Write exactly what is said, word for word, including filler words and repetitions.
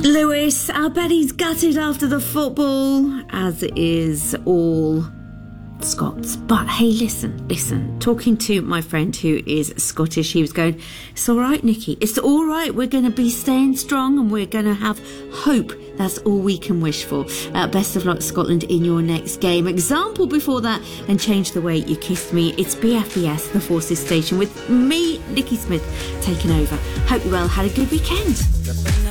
Lewis, I bet he's gutted after the football, as is all Scots. But hey, listen, listen. Talking to my friend who is Scottish, he was going, it's all right, Nikki. It's all right. We're going to be staying strong and we're going to have hope. That's all we can wish for. Uh, best of luck, Scotland, in your next game. Example before that, and Change the Way You Kissed Me. It's B F B S, the Forces Station, with me, Nikki Smith, taking over. Hope you all had a good weekend.